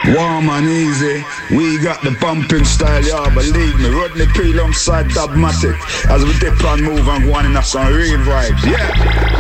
Warm and easy, we got the bumping style, yeah, believe me. Rodney P alongside Dubmatic as we dip and move and go on in some real vibes, yeah.